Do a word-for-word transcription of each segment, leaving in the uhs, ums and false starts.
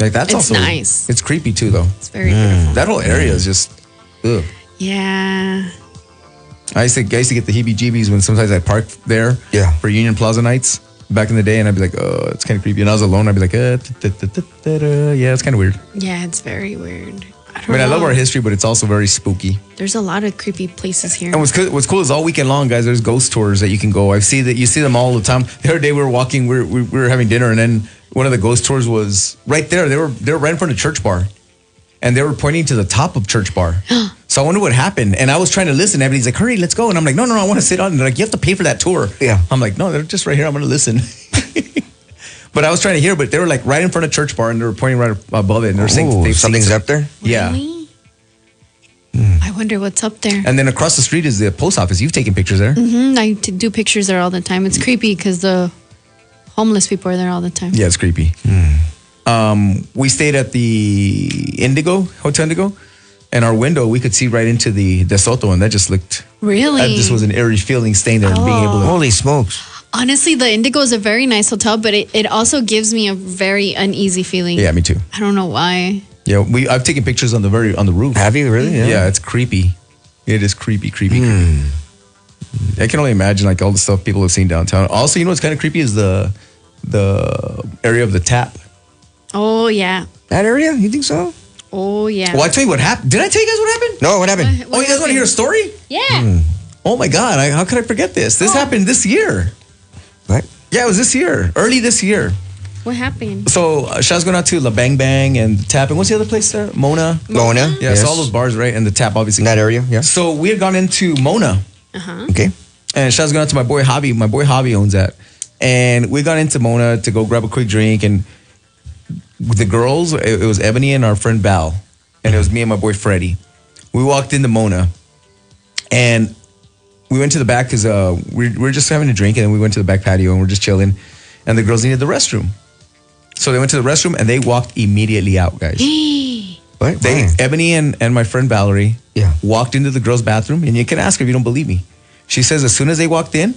Like that's It's also nice. It's creepy too, though. It's very beautiful. That whole area is just, ugh. Yeah. I used to I used to get the heebie-jeebies when sometimes I parked there Yeah. for Union Plaza nights back in the day, and I'd be like, oh, it's kind of creepy. And I was alone. I'd be like, uh, da, da, da, da, da. Yeah, it's kind of weird. Yeah, it's very weird. I, don't I mean, I know. love our history, but it's also very spooky. There's a lot of creepy places here. And what's cool, what's cool is all weekend long, guys, there's ghost tours that you can go. I see that you see them all the time. The other day we were walking, we were, we were having dinner, and then one of the ghost tours was right there. They were they were right in front of Church Bar, and they were pointing to the top of Church Bar. So I wonder what happened. And I was trying to listen. Everybody's like, "Hurry, let's go!" And I'm like, "No, no, no, I want to sit on." And they're like, "You have to pay for that tour." Yeah. I'm like, "No, they're just right here. I'm going to listen." But I was trying to hear, but they were like right in front of Church Bar, and they were pointing right above it, and they were saying Ooh, they've something's seen- up there? Yeah. Really? I wonder what's up there. And then across the street is the post office. You've taken pictures there. hmm I t- do pictures there all the time. It's creepy because the homeless people are there all the time. Yeah, it's creepy. Um, we stayed at the Indigo, Hotel Indigo, and our window, we could see right into the De Soto, and that just looked, Really? that just was an eerie feeling staying there and being able to. Holy smokes. Honestly, the Indigo is a very nice hotel, but it, it also gives me a very uneasy feeling. Yeah, me too. I don't know why. Yeah, we I've taken pictures on the very on the roof. Have you really? Yeah, it's creepy. It is creepy, creepy, creepy. I can only imagine like all the stuff people have seen downtown. Also, you know what's kind of creepy is the the area of the tap. Oh, yeah. That area? You think so? Oh, yeah. Well, I tell you what happened. Did I tell you guys what happened? No, what happened? What- Oh, you guys want to hear a story? Yeah. Oh my God! I, how could I forget this? This happened this year. What? Yeah, it was this year, early this year. What happened? So uh, Shaw's going out to La Bang Bang and the Tap. And what's the other place there? Mona. Mona? Yeah, Yes. so all those bars, right? And the Tap, obviously. In that area, yeah. So we had gone into Mona, Okay. and Shaw's going out to my boy Hobby. My boy Hobby owns that. And we got into Mona to go grab a quick drink. And the girls, it, it was Ebony and our friend Val. And it was me and my boy Freddie. We walked into Mona. And we went to the back because uh, we, we were just having a drink. And then we went to the back patio and we're just chilling. And the girls needed the restroom. So they went to the restroom and they walked immediately out, guys. What? They, Why? Ebony and, and my friend Valerie Yeah. walked into the girls' bathroom, and you can ask her if you don't believe me. She says as soon as they walked in,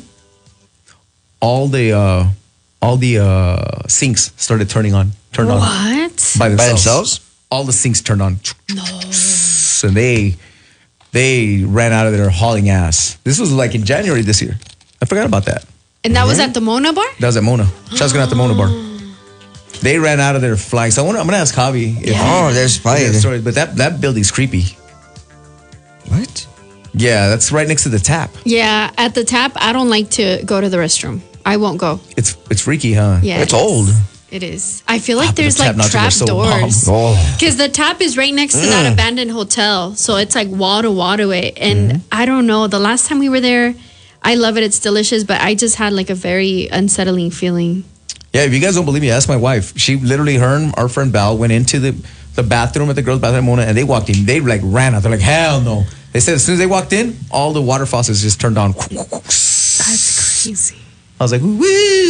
all the uh, all the uh, sinks started turning on, turned on What? by themselves. By themselves? All the sinks turned on. No. So they they ran out of there hauling ass. This was like in January this year. I forgot about that. And that was at the Mona bar? That was at Mona. She was going at the Mona bar. They ran out of there flying. So I wonder, I'm going to ask Javi if Oh, there's he probably. has stories. But that, that building's creepy. What? Yeah, that's right next to the tap. Yeah, at the tap, I don't like to go to the restroom. I won't go. It's it's freaky, huh? Yeah. It's old. It is. I feel like Ah, but there's the tap like notches are trap so bomb. doors. Oh. Because the tap is right next to that abandoned hotel. So it's like wall to wall to it. And Mm-hmm. I don't know. The last time we were there, I love it. It's delicious. But I just had like a very unsettling feeling. Yeah, if you guys don't believe me, ask my wife. She literally, her and our friend Val went into the, the bathroom at the girls' bathroom, Mona, and they walked in. They like ran out. They're like, hell no. They said as soon as they walked in, all the water faucets just turned on. That's crazy. I was like, woo, woo.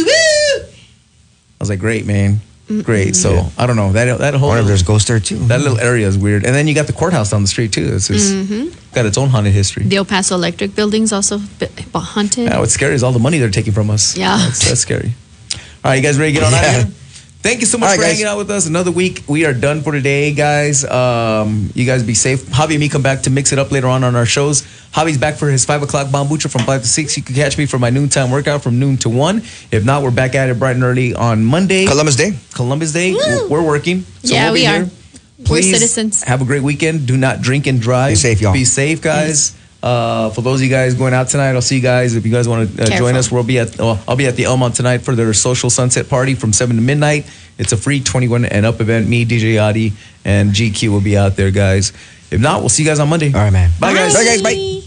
I was like, great, man. Great. So, I don't know. That that I whole wonder if there's ghosts there too. that little area is weird. And then you got the courthouse down the street, too. It's just got its own haunted history. The El Paso Electric Building's also b- haunted. Now, what's scary is all the money they're taking from us. Yeah. That's, that's scary. All right, you guys ready to get on out Yeah. of here? Thank you so much All right, for guys. hanging out with us. Another week. We are done for today, guys. Um, you guys be safe. Javi and me come back to mix it up later on on our shows. Javi's back for his five o'clock Bambucha from five to six. You can catch me for my noontime workout from noon to one. If not, we're back at it bright and early on Monday. Columbus Day. Columbus Day. Woo. We're working. So Yeah, we'll be we are. here. We're Please citizens. Have a great weekend. Do not drink and drive. Be safe, y'all. Be safe, guys. Uh, for those of you guys going out tonight, I'll see you guys. If you guys want to uh, join Careful. us, we'll be at. Well, I'll be at the Elmont tonight for their social sunset party from seven to midnight. It's a free twenty-one and up event. Me, D J Yachty, and G Q will be out there, guys. If not, we'll see you guys on Monday. All right, man. Bye, guys. Bye, guys. Bye.